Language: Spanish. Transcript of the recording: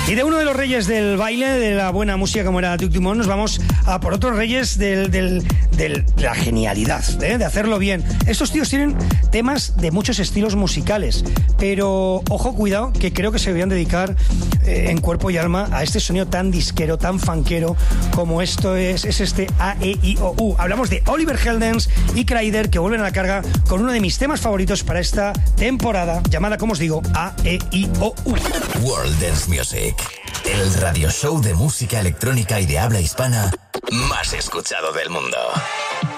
Y de uno de los reyes del baile, de la buena música como era Duke Dumont, nos vamos a por otros reyes de la genialidad, de hacerlo bien. Estos tíos tienen temas de muchos estilos musicales, pero ojo, cuidado, que creo que se deberían dedicar en cuerpo y alma a este sonido tan disquero, tan funkero como esto es este A-E-I-O-U. Hablamos de Oliver Heldens y Kryder, que vuelven a la carga con uno de mis temas favoritos para esta temporada, llamada, como os digo, A-E-I-O-U. World Dance Music, el radio show de música electrónica y de habla hispana más escuchado del mundo.